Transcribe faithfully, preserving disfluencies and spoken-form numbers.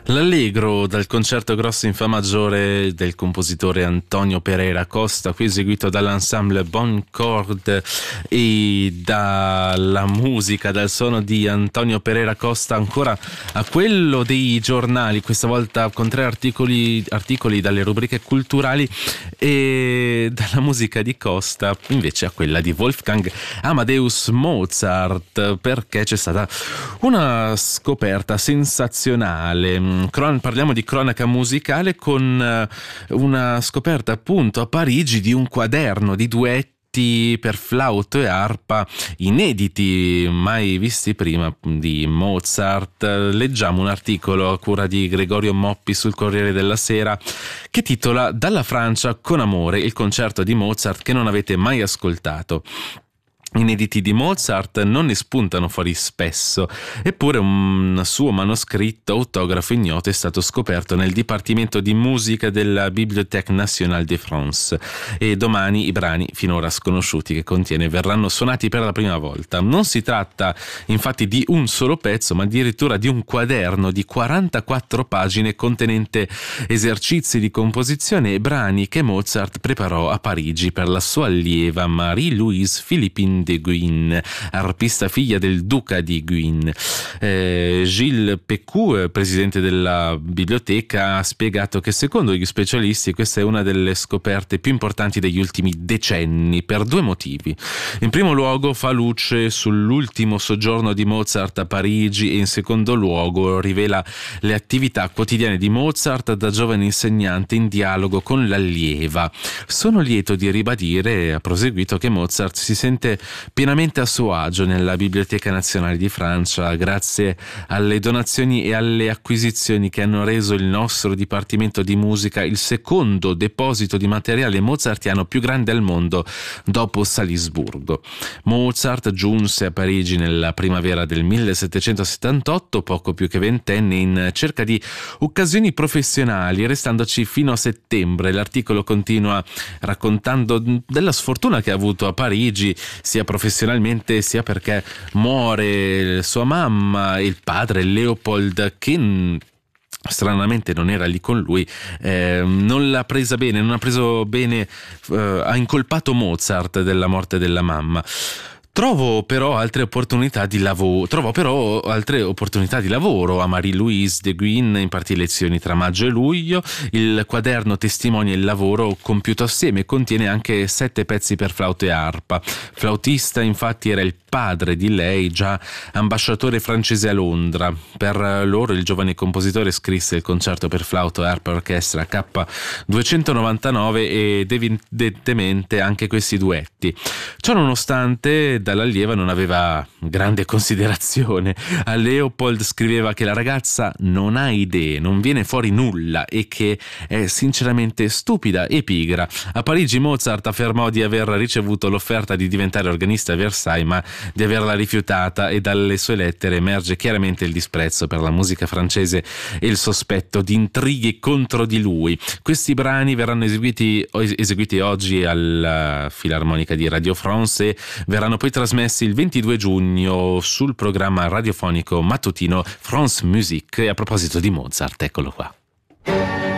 L'Allegro dal concerto grosso in fa maggiore del compositore Antonio Pereira Costa, qui eseguito dall'ensemble Bon Chord, e dalla musica, dal suono di Antonio Pereira Costa ancora a quello dei giornali, questa volta con tre articoli, articoli dalle rubriche culturali, e dalla musica di Costa invece a quella di Wolfgang Amadeus Mozart, perché c'è stata una scoperta sensazionale. Cron- parliamo di cronaca musicale con una scoperta appunto a Parigi di un quaderno di duetti per flauto e arpa inediti, mai visti prima, di Mozart. Leggiamo un articolo a cura di Gregorio Moppi sul Corriere della Sera che titola "Dalla Francia con amore, il concerto di Mozart che non avete mai ascoltato". Inediti di Mozart non ne spuntano fuori spesso, eppure un suo manoscritto autografo ignoto è stato scoperto nel Dipartimento di Musica della Bibliothèque Nationale de France, e domani i brani finora sconosciuti che contiene verranno suonati per la prima volta. Non si tratta infatti di un solo pezzo, ma addirittura di un quaderno di quarantaquattro pagine contenente esercizi di composizione e brani che Mozart preparò a Parigi per la sua allieva Marie-Louise Philippine de Guin, arpista figlia del duca di Guin. Eh, Gilles Pécu, presidente della biblioteca, ha spiegato che secondo gli specialisti questa è una delle scoperte più importanti degli ultimi decenni, per due motivi. In primo luogo fa luce sull'ultimo soggiorno di Mozart a Parigi, e in secondo luogo rivela le attività quotidiane di Mozart da giovane insegnante in dialogo con l'allieva. Sono lieto di ribadire, ha proseguito, che Mozart si sente pienamente a suo agio nella Biblioteca Nazionale di Francia grazie alle donazioni e alle acquisizioni che hanno reso il nostro Dipartimento di Musica il secondo deposito di materiale mozartiano più grande al mondo dopo Salisburgo. Mozart giunse a Parigi nella primavera del millesettecentosettantotto, poco più che ventenne, in cerca di occasioni professionali, restandoci fino a settembre. L'articolo continua raccontando della sfortuna che ha avuto a Parigi, sia professionalmente sia perché muore sua mamma, il padre Leopold, che stranamente non era lì con lui, eh, non l'ha presa bene, non ha preso bene, eh, ha incolpato Mozart della morte della mamma. Trovo però altre opportunità di lavoro. Trovo però altre opportunità di lavoro a Marie-Louise de Guin, impartì lezioni tra maggio e luglio. Il quaderno testimonia il lavoro compiuto assieme e contiene anche sette pezzi per flauto e arpa. Flautista infatti era il padre di lei, già ambasciatore francese a Londra. Per loro il giovane compositore scrisse il concerto per flauto e arpa orchestra K duecentonovantanove ed evidentemente anche questi duetti. Ciò nonostante, dall'allieva non aveva grande considerazione. A Leopold scriveva che la ragazza non ha idee, non viene fuori nulla e che è sinceramente stupida e pigra. A Parigi Mozart affermò di aver ricevuto l'offerta di diventare organista a Versailles, ma di averla rifiutata, e dalle sue lettere emerge chiaramente il disprezzo per la musica francese e il sospetto di intrighi contro di lui. Questi brani verranno eseguiti, eseguiti oggi alla Filarmonica di Radio France e verranno poi trasmessi il ventidue giugno sul programma radiofonico mattutino France Musique. E a proposito di Mozart, eccolo qua.